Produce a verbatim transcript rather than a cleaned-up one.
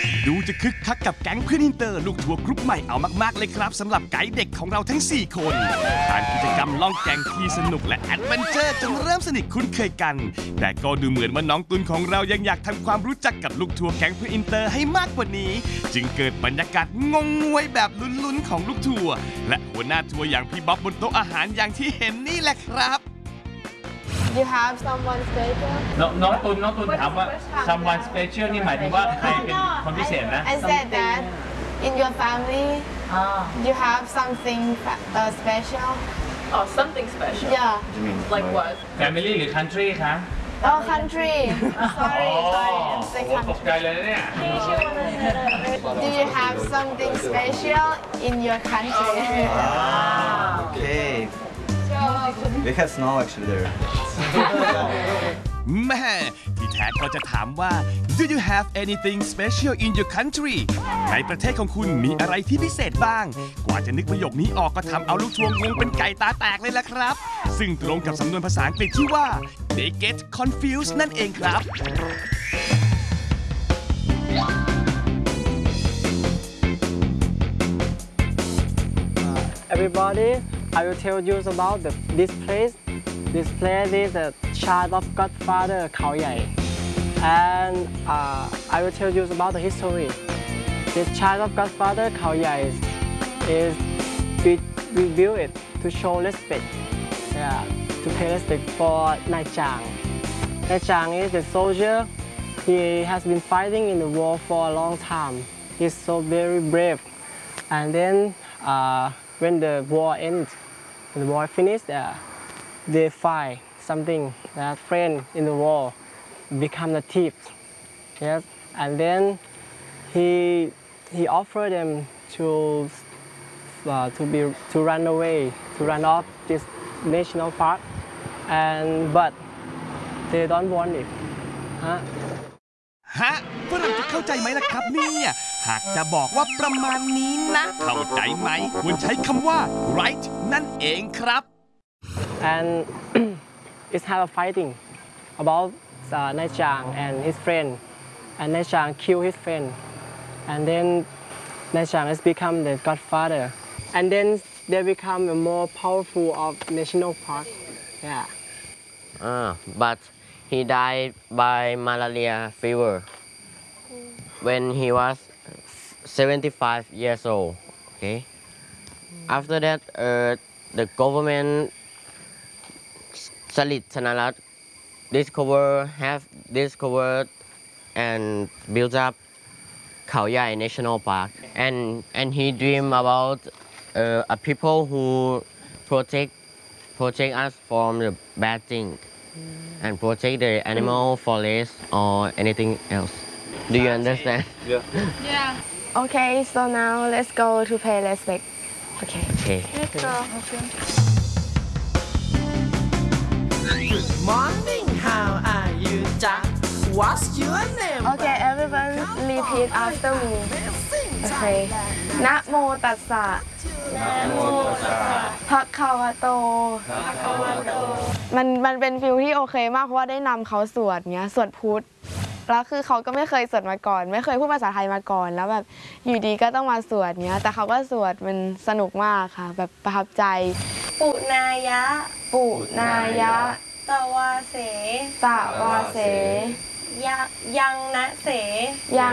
ดูจะคึกคักกับแก๊งเพื่อนอินเตอร์ลูกทัวร์กรุ๊ปใหม่เอามากๆเลยครับสำหรับไกด์เด็กของเราทั้งสี่คนผ่านกิจกรรมล่องแก่งที่สนุกและแอดเวนเจอร์จนเริ่มสนิทคุ้นเคยกันแต่ก็ดูเหมือนว่าน้องตุลของเรายังอยากทำความรู้จักกับลูกทัวร์แก๊งเพื่อนอินเตอร์ให้มากกว่านี้จึงเกิดบรรยากาศงงงวยแบบลุ้นๆของลูกทัวร์และหัวหน้าทัวร์อย่างพี่บ๊อบบนโต๊ะอาหารอย่างที่เห็นนี่แหละครับ You have someone special? น้องน้องตุลน้องตุลถามว่า someone special นี่หมายถึงว่าใครเป็นคนพิเศษนะ I said that in your family you have something uh, special. Oh, something special. Yeah. Like what? family หรือ country คะ Oh, country. Sorry, sorry. I'm saying ตกใจ country. เลยเนี่ย Do you have something special in your country? Okay. We have snow actually there. แม่ที่แท้ก็จะถามว่า Do you have anything special in your country ในประเทศของคุณมีอะไรที่พิเศษบ้าง กว่าจะนึกประโยคนี้ออกก็ทำเอาลูกทัวร์งงเป็นไก่ตาแตกเลยล่ะครับ ซึ่งตรงกับสำนวนภาษาอังกฤษที่ว่า they get confused นั่นเองครับ Everybody, I will tell you about the, this place. This place is the child of Godfather Khao Yai, and uh, I will tell you about the history. This child of Godfather Khao Yai is, is we, we built it to show respect, yeah, to pay respect for Nai Chang. Nai Chang is a soldier. He has been fighting in the war for a long time. He's so very brave, and then. Uh, When the war ends, when the war finished, uh, they find something that friend in the war become the thief. Yes, and then he he offered them to uh, to be to run away, to run off this national park, and but they don't want it. Huh? ฮะฝรั่งจะเข้าใจไหมล่ะครับเนี่ยหากจะบอกว่าประมาณนี้นะเข้าใจไหมควรใช้คำว่า right นั่นเองครับ And it's have a fighting about uh, Nai Chang and his friend, and Nai Chang kill his friend, and then Nai Chang has become the godfather, and then they become a more powerful of national park. Yeah. Uh, but he died by malaria fever when he was seventy-five years old. Okay. After that, uh, the government Salit Thanarat discover have discovered and built up Khao Yai National Park, and and he dream about uh, a people who protect protect us from the bad thing. And protect the animal, forest, or anything else. Do you understand? Yeah. Yeah. Okay, so now let's go to pay respect. Okay. Okay. Let's go. Good morning, how are you, Jack? What's your name? Okay, everyone repeat after me. Okay. นะโมตัสสะภะคะวะโตมันมันเป็นฟิลที่โอเคมากเพราะว่าได้นำเขาสวดเนี้ยสวดพุทธแล้วคือเขาก็ไม่เคยสวดมาก่อนไม่เคยพูดภาษาไทยมาก่อนแล้วแบบอยู่ดีก็ต้องมาสวดเนี้ยแต่เขาก็สวดมันสนุกมากค่ะแบบประทับใจปุนายะปุนายะตวาเสตะวาเสยะยังนะเสยัง